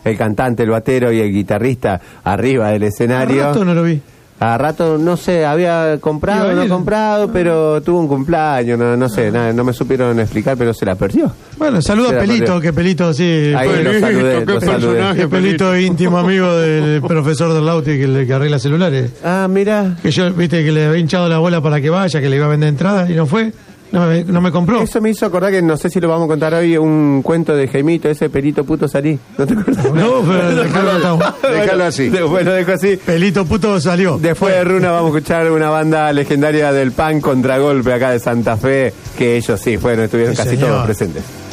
el cantante, el batero y el guitarrista arriba del escenario. ¿A rato no lo vi? A rato, no sé, había comprado o no comprado, pero tuvo un cumpleaños, no sé, no me supieron explicar, pero se la perdió. Bueno, saluda a Pelito, que Pelito sí. Ahí lo saludé. Que Pelito íntimo amigo del profesor del Lauti que arregla celulares. Ah, mira. Que yo, viste, que le había hinchado la bola para que vaya, que le iba a vender entradas y no fue. No me compró. Eso me hizo acordar que no sé si lo vamos a contar hoy, un cuento de Jaimito, ese Pelito puto salí. ¿No te acuerdas? No, pero déjalo así. Bueno, dejo así. Pelito puto salió. Después de Runa vamos a escuchar una banda legendaria del punk Contragolpe acá de Santa Fe, que ellos sí, estuvieron casi todos presentes.